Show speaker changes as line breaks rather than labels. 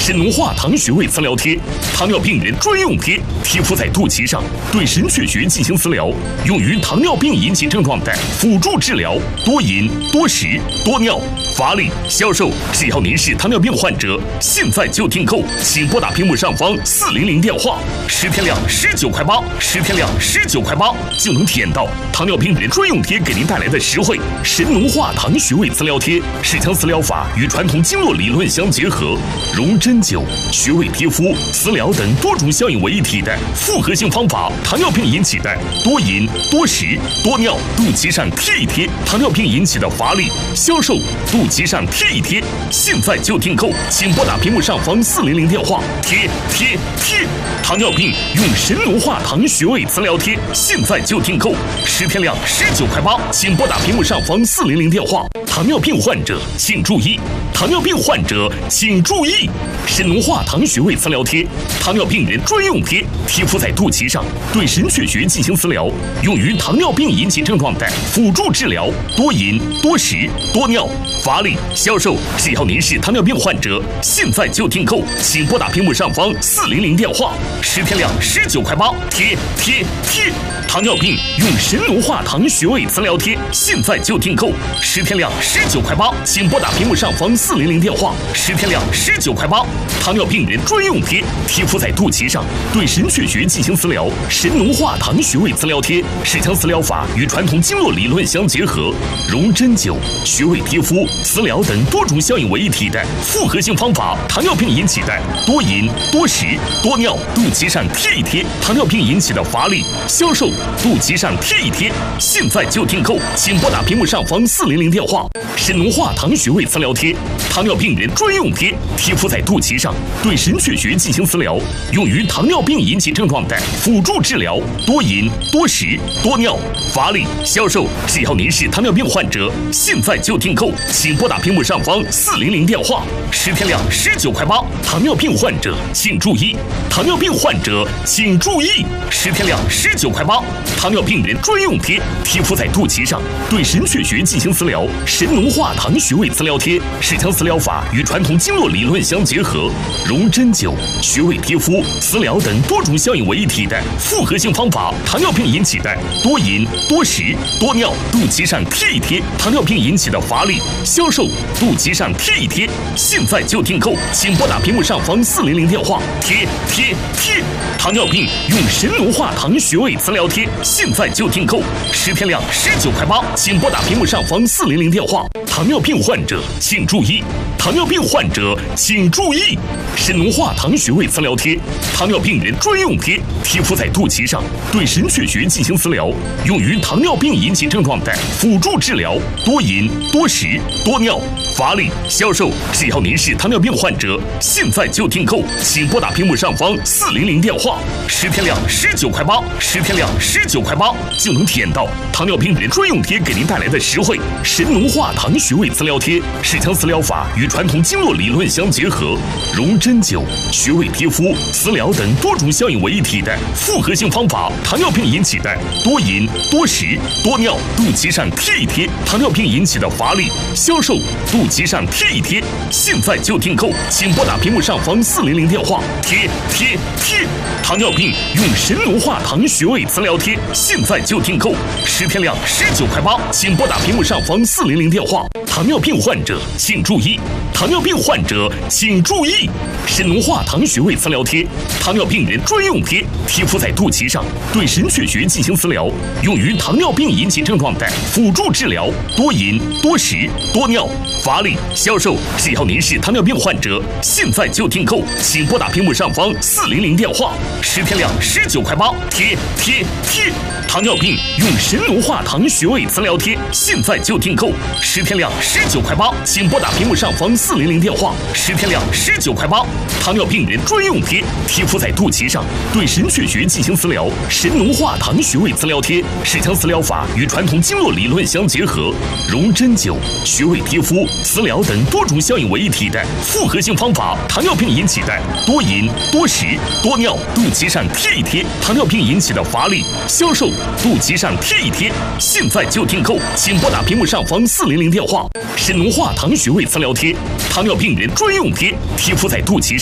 神农化糖穴位磁疗贴，糖尿病人专用贴，贴敷在肚脐上，对神阙穴进行磁疗，用于糖尿病引起症状的辅助治疗，多饮、多食、多尿、乏力、消瘦。只要您是糖尿病患者，现在就订购，请拨打屏幕上方400电话，10天量19块8，10天量19块8，就能体验到糖尿病人专用贴给您带来的实惠。神农化糖穴位磁疗贴是将磁疗法与传统经络理论相结合，融针灸、穴位贴敷、磁疗等多种效应为一体的复合性方法。糖尿病引起的多饮、多食、多尿，肚脐上贴一贴；糖尿病引起的乏力、消瘦，肚脐上贴一贴。现在就订购，请拨打屏幕上方400电话，贴。糖尿病用神农化糖穴位磁疗贴，现在就订购，10天量19块8，请拨打屏幕上方400电话。糖尿病患者请注意，糖尿病患者请注意，神农化糖穴位磁疗贴，糖尿病人专用贴，贴敷在肚脐上，对神阙穴进行磁疗，用于糖尿病引起症状的辅助治疗，多饮、多食、多尿、乏力、消瘦。只要您是糖尿病患者，现在就订购，请拨打屏幕上方400电话，10天量19块8，贴。糖尿病用神农化糖穴位磁疗贴，现在就订购，10天量19块8，请拨打屏幕上方400电话，10天量19块8。糖尿病人专用贴，贴敷在肚脐上，对神阙穴进行磁疗。神农化糖穴位磁疗贴是将磁疗法与传统经络理论相结合，融针灸、穴位贴敷、磁疗等多种效应为一体的复合性方法。糖尿病引起的多饮、多食、多尿，肚脐上贴一贴；糖尿病引起的乏力、消瘦，肚脐上贴一贴。现在就订购，请拨打屏幕上方400电话。神农化糖穴位磁疗贴，糖尿病人专用贴，贴敷在肚脐上，对神阙穴进行磁疗，用于糖尿病引起症状的辅助治疗，多饮、多食、多尿、乏力、消瘦。只要您是糖尿病患者，现在就订购，请拨打屏幕上方400电话，10天量19块8。糖尿病患者请注意，糖尿病患者请注意，10天量19块8。糖尿病人专用贴，贴敷在肚脐上，对神阙穴进行磁疗。神农化糖穴位磁疗贴是将磁疗法与传统经络理论相结合，融针灸、穴位贴敷、磁疗等多种效应为一体的复合性方法。糖尿病引起的多饮、多食、多尿，肚脐上贴一贴；糖尿病引起的乏力、消瘦，肚脐上贴一贴。现在就订购，请拨打屏幕上方400电话，贴。糖尿病用神农化糖穴位磁疗贴，现在就订购，10天量19块8，请拨打屏幕上方400电话。糖尿病患者请注意，糖尿病患者请注意，神农化糖穴位磁疗贴，糖尿病人专用贴，贴敷在肚脐上，对神阙穴进行磁疗，用于糖尿病引起症状的辅助治疗，多饮、多食、多尿、乏力、消瘦。只要您是糖尿病患者，现在就订购，请拨打屏幕上方400电话，10天量19块8，10天量19块8，就能体验到糖尿病人专用贴给您带来的实惠。神农化糖穴位磁疗贴是将磁疗法与传统经络理论相结合，融针灸、穴位贴敷、磁疗等多种效应为一体的复合性方法。糖尿病引起的多饮、多食、多尿，肚脐上贴一贴；糖尿病引起的乏力、消瘦，肚脐上贴一贴。现在就订购，请拨打屏幕上方400电话，贴。糖尿病用神农化糖穴位磁疗贴，现在就订购，10天量19块8，请拨打屏幕上方400电话。糖尿病患者请注意，糖尿病患者请注意，神农化糖穴位磁疗贴，糖尿病人专用贴，贴敷在肚脐上，对神阙穴进行磁疗，用于糖尿病引起症状的辅助治疗，多饮、多食、多尿、乏力、消瘦。只要您是糖尿病患者，现在就订购，请拨打屏幕上方400电话，10天量19块8，贴。糖尿病用神农化糖穴位磁疗贴，现在就订购，10天量19块8，请拨打屏幕上方400电话，10天量19块8。糖尿病人专用贴，贴敷在肚脐上，对神阙穴进行磁疗。神农化糖穴位磁疗贴是将磁疗法与传统经络理论相结合，融针灸、穴位贴敷、磁疗等多种效应为一体的复合性方法。糖尿病引起的多饮、多食、多尿，肚脐上贴一贴；糖尿病引起的乏力、消瘦，肚脐上贴一贴。现在就订购，请拨打屏幕上方400电话。神农化糖穴位磁疗贴，糖尿病人专用贴，贴敷在肚脐上。